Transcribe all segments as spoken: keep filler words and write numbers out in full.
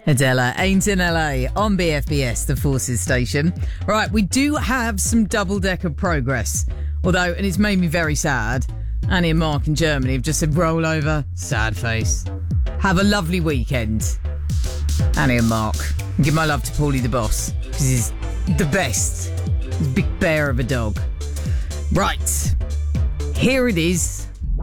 Adela, Ain't in L A on B F B S, the Forces station. Right, we do have some double-decker progress. Although, and it's made me very sad, Annie and Mark in Germany have just said, roll over, sad face. Have a lovely weekend, Annie and Mark. And give my love to Paulie the boss, because he's the best. He's a big bear of a dog. Right, here it is.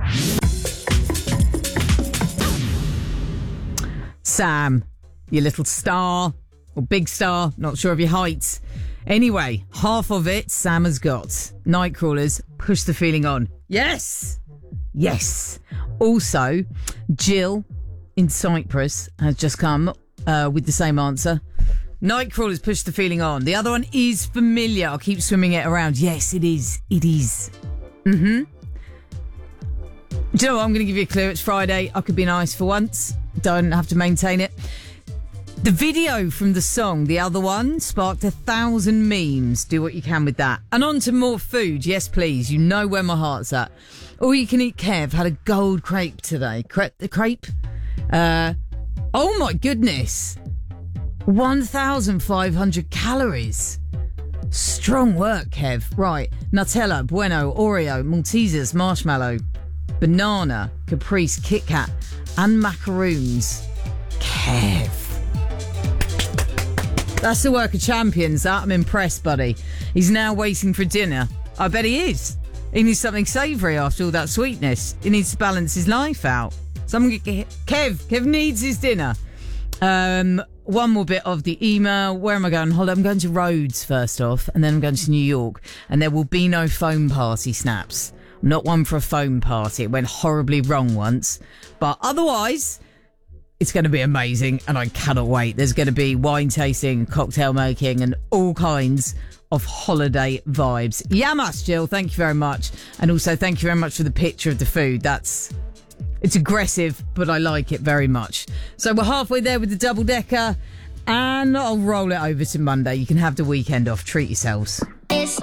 Sam, your little star, or big star, not sure of your height. Anyway, half of it Sam has got. Nightcrawlers, push the feeling on. Yes! Yes. Also, Jill in Cyprus has just come uh, with the same answer. Nightcrawlers, push the feeling on. The other one is familiar. I'll keep swimming it around. Yes, it is. It is. Mm-hmm. Do you know what? I'm going to give you a clue. It's Friday. I could be nice for once. Don't have to maintain it. The video from the song, the other one, sparked a thousand memes. Do what you can with that. And on to more food. Yes, please. You know where my heart's at. All you can eat Kev had a gold crepe today. Crepe, the crepe? Uh, oh my goodness. one thousand five hundred calories. Strong work, Kev. Right. Nutella, Bueno, Oreo, Maltesers, Marshmallow, Banana, Caprice, Kit Kat, and macaroons. Kev. That's the work of champions, that. I'm impressed, buddy. He's now waiting for dinner. I bet he is. He needs something savoury after all that sweetness. He needs to balance his life out. Someone get Kev. Kev needs his dinner. Um, one more bit of the email. Where am I going? Hold on. I'm going to Rhodes first off, and then I'm going to New York. And there will be no foam party snaps. I'm not one for a foam party. It went horribly wrong once. But otherwise, it's going to be amazing, and I cannot wait. There's going to be wine tasting, cocktail making, and all kinds of holiday vibes. Yamas, Jill, thank you very much. And also, thank you very much for the picture of the food. That's... It's aggressive, but I like it very much. So we're halfway there with the double-decker, and I'll roll it over to Monday. You can have the weekend off. Treat yourselves. It's